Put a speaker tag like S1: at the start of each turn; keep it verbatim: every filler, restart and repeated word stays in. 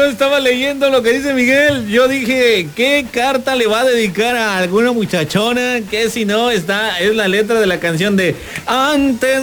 S1: yo estaba leyendo lo que dice Miguel. Yo dije, ¿qué carta le va a dedicar a alguna muchachona? Que si no, está, es la letra de la canción de Antes